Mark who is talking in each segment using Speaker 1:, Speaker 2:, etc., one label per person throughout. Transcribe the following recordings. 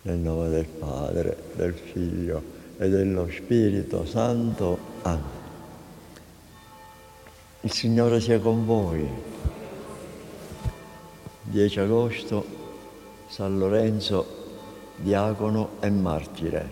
Speaker 1: Nel nome del Padre, del Figlio e dello Spirito Santo. Amen. Il Signore sia con voi. 10 agosto, San Lorenzo, diacono e martire.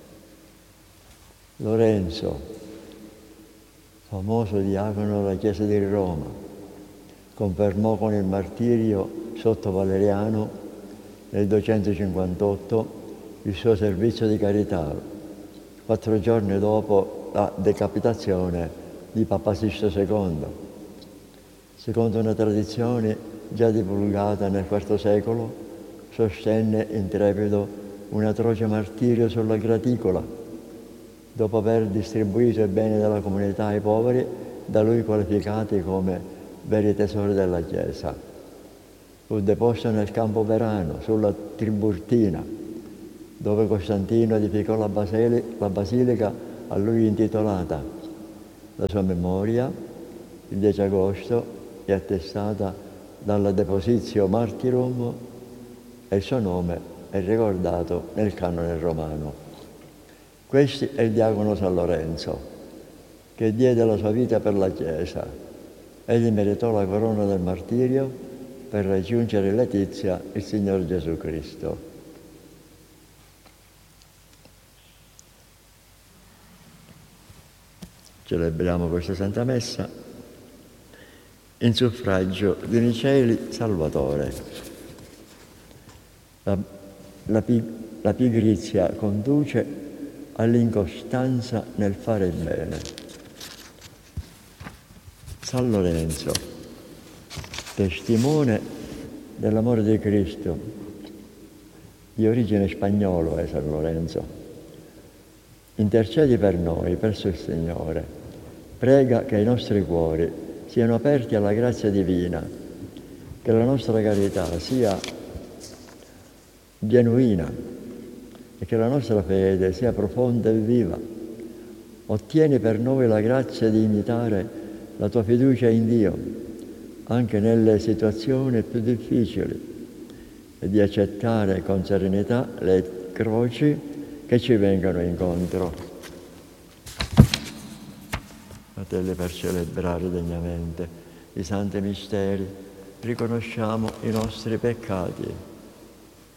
Speaker 1: Lorenzo, famoso diacono della Chiesa di Roma, confermò con il martirio sotto Valeriano nel 258 il suo servizio di carità, 4 giorni dopo la decapitazione di Papa Sisto II. Secondo una tradizione già divulgata nel IV secolo, sostenne intrepido un atroce martirio sulla graticola, dopo aver distribuito i beni della comunità ai poveri, da lui qualificati come veri tesori della Chiesa. Fu deposto nel Campo Verano, sulla Tiburtina, dove Costantino edificò la basilica a lui intitolata. La sua memoria, il 10 agosto, è attestata dalla Depositio Martyrum e il suo nome è ricordato nel canone romano. Questo è il diacono San Lorenzo, che diede la sua vita per la Chiesa. Egli meritò la corona del martirio per raggiungere letizia il Signore Gesù Cristo. Celebriamo questa Santa Messa in suffragio di Niceli Salvatore. La pigrizia conduce all'incostanza nel fare il bene. San Lorenzo, testimone dell'amore di Cristo, di origine spagnolo è San Lorenzo. Intercedi per noi, presso il Signore. Prega che i nostri cuori siano aperti alla grazia divina, che la nostra carità sia genuina e che la nostra fede sia profonda e viva. Ottieni per noi la grazia di imitare la tua fiducia in Dio, anche nelle situazioni più difficili, e di accettare con serenità le croci che ci vengono incontro. Fratelli, per celebrare degnamente i santi misteri, riconosciamo i nostri peccati.